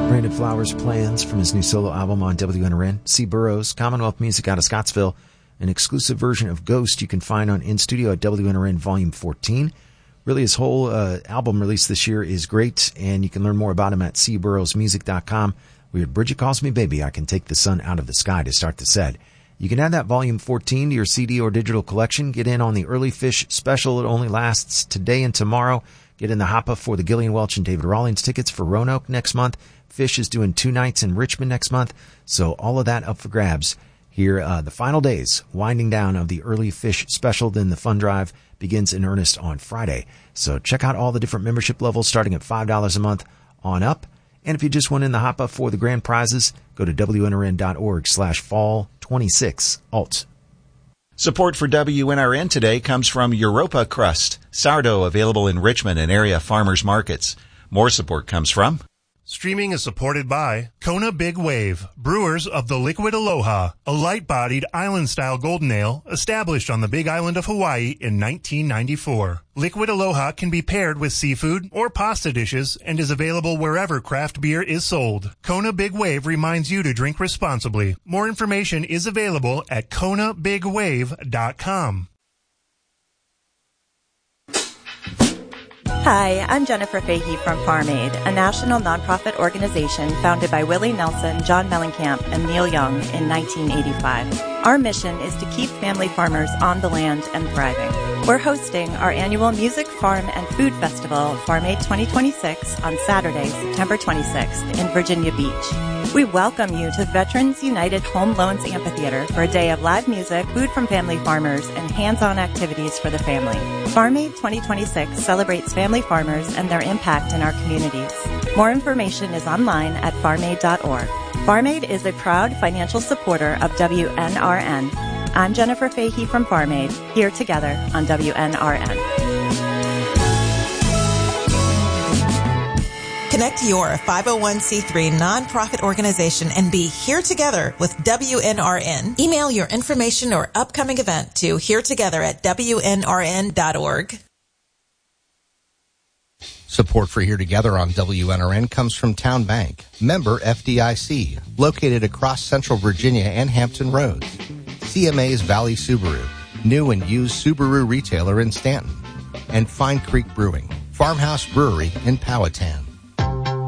Brandon Flowers' Plans from his new solo album on WNRN. C. Burroughs, Commonwealth Music out of Scottsville. An exclusive version of Ghost you can find on In Studio at WNRN Volume 14. Really, his whole album released this year is great, and you can learn more about him at cburrowsmusic.com. We heard Bridget Calls Me Baby, I Can Take the Sun Out of the Sky to start the set. You can add that Volume 14 to your CD or digital collection. Get in on the Early Fish special. It only lasts today and tomorrow. Get in the hopper for the Gillian Welch and David Rawlings tickets for Roanoke next month. Fish is doing 2 nights in Richmond next month. So all of that up for grabs. Here, the final days, winding down of the Early Fish special. Then the fund drive begins in earnest on Friday. So check out all the different membership levels starting at $5 a month on up. And if you just want in the hop up for the grand prizes, go to WNRN.org/fall26alt. Support for WNRN today comes from Europa Crust, sourdough available in Richmond and area farmers markets. More support comes from... Streaming is supported by Kona Big Wave, brewers of the Liquid Aloha, a light-bodied island-style golden ale established on the Big Island of Hawaii in 1994. Liquid Aloha can be paired with seafood or pasta dishes and is available wherever craft beer is sold. Kona Big Wave reminds you to drink responsibly. More information is available at konabigwave.com. Hi, I'm Jennifer Fahey from Farm Aid, a national nonprofit organization founded by Willie Nelson, John Mellencamp, and Neil Young in 1985. Our mission is to keep family farmers on the land and thriving. We're hosting our annual Music, Farm, and Food Festival, Farm Aid 2026, on Saturday, September 26th in Virginia Beach. We welcome you to Veterans United Home Loans Amphitheater for a day of live music, food from family farmers, and hands-on activities for the family. Farm Aid 2026 celebrates family farmers and their impact in our communities. More information is online at farmaid.org. Farm Aid is a proud financial supporter of WNRN. I'm Jennifer Fahey from Farm Aid, here together on WNRN. Connect your 501c3 nonprofit organization and be here together with WNRN. Email your information or upcoming event to heretogether@WNRN.org. Support for Here Together on WNRN comes from Town Bank, member FDIC, located across Central Virginia and Hampton Roads. CMA's Valley Subaru, new and used Subaru retailer in Stanton. And Fine Creek Brewing, Farmhouse Brewery in Powhatan.